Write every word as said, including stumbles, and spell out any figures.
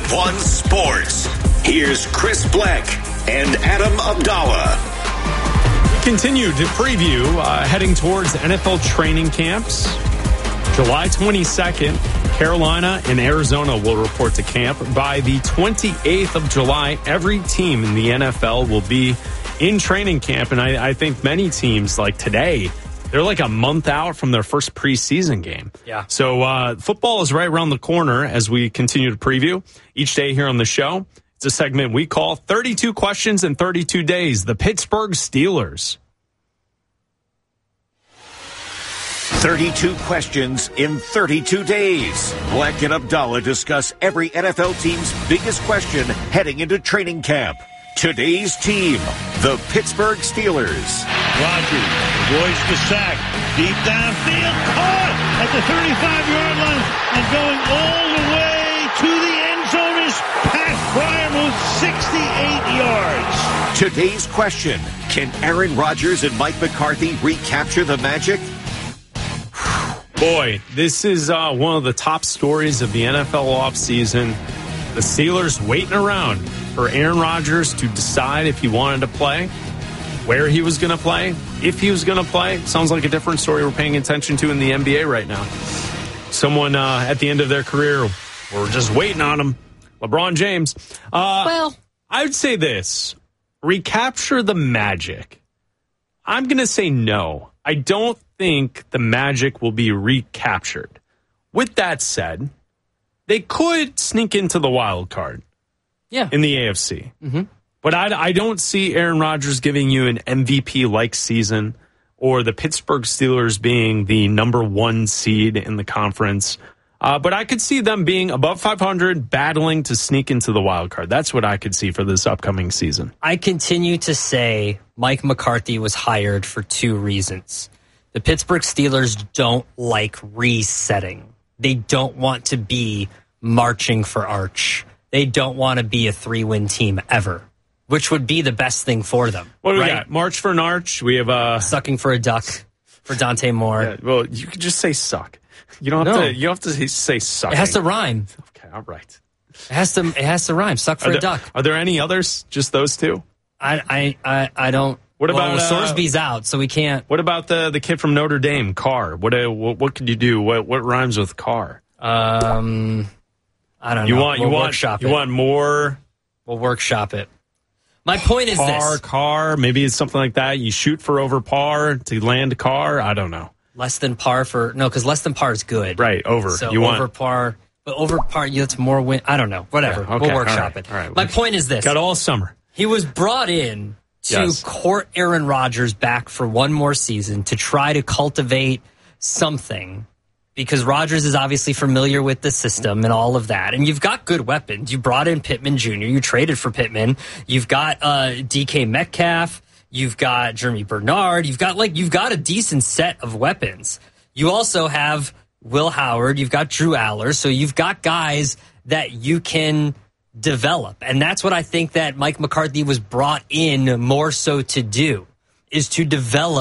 One Sports. Here's Chris Black and Adam Abdallah. We continue to preview uh, heading towards N F L training camps. July twenty-second, Carolina and Arizona will report to camp. By the twenty-eighth of July, every team in the N F L will be in training camp. And I, I think many teams, like today, they're like a month out from their first preseason game. Yeah. So uh, football is right around the corner as we continue to preview each day here on the show. It's a segment we call thirty-two Questions in thirty-two Days. The Pittsburgh Steelers. thirty-two questions in thirty-two days. Black and Abdallah discuss every N F L team's biggest question heading into training camp. Today's team, the Pittsburgh Steelers. Rodgers avoids the sack. Deep downfield, caught at the thirty-five-yard line and going all the way to the end zone is Pat Freiermuth, sixty-eight yards. Today's question, can Aaron Rodgers and Mike McCarthy recapture the magic? Boy, this is uh, one of the top stories of the N F L offseason. The Steelers waiting around for Aaron Rodgers to decide if he wanted to play, where he was going to play, if he was going to play. Sounds like a different story we're paying attention to in the N B A right now. Someone uh, at the end of their career, we're just waiting on him. LeBron James. Uh, well, I would say this. Recapture the magic. I'm going to say no. I don't think the magic will be recaptured. With that said, they could sneak into the wild card. Yeah. In the A F C. Mm-hmm. But I, I don't see Aaron Rodgers giving you an M V P-like season or the Pittsburgh Steelers being the number one seed in the conference. Uh, but I could see them being above five hundred, battling to sneak into the wild card. That's what I could see for this upcoming season. I continue to say Mike McCarthy was hired for two reasons. The Pittsburgh Steelers don't like resetting. They don't want to be marching for Arch. They don't want to be a three-win team ever, which would be the best thing for them. What do right? we got? March for an Arch. We have uh, sucking for a duck for Dante Moore. Yeah, well, you could just say suck. You don't have no. to. You don't have to say suck. It has to rhyme. Okay, all right. It has to. It has to rhyme. Suck for are there, a duck. Are there any others? Just those two? I. I. I, I don't. What well, about uh, Sorsby's out, so we can't. What about the the kid from Notre Dame, Carr? What uh, what, what could you do? What what rhymes with Carr? Um, I don't you know. Want we'll you want workshop you it. want more? We'll workshop it. My point is par, this: car, maybe it's something like that. You shoot for over par to land car. I don't know. Less than par for no, because less than par is good. Right, over. So you over want par, but over par, you it's more win. I don't know. Whatever. Yeah, okay, we'll workshop all right, it. all right. My point is this: got all summer. He was brought in to yes. court Aaron Rodgers back for one more season to try to cultivate something. Because Rodgers is obviously familiar with the system and all of that. And you've got good weapons. You brought in Pittman Junior You traded for Pittman. You've got uh, D K Metcalf. You've got Jeremy Bernard. You've got like you've got a decent set of weapons. You also have Will Howard. You've got Drew Aller. So you've got guys that you can develop. And that's what I think that Mike McCarthy was brought in more so to do, is to develop